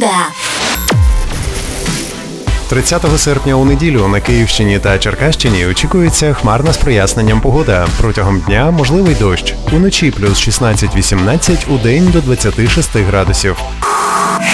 Погода. 30 серпня у неділю на Київщині та Черкащині очікується хмарна з проясненням погода. Протягом дня можливий дощ. Уночі плюс 16-18, удень до 26 градусів.